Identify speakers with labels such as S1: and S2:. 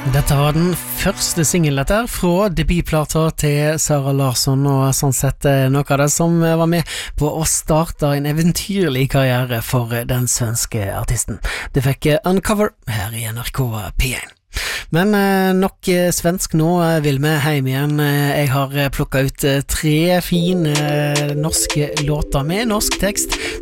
S1: Dette var den første singelen fra debutplata til Sara Larsson, og sånn sett noe av det som var med på å starte en eventyrlig karriere for den svenske artisten. Det fikk Uncover her i NRK P1. Men nok svensk nå, vil vi hjem igjen. Jeg har plukket ut 3 fine norske låter med norsk tekst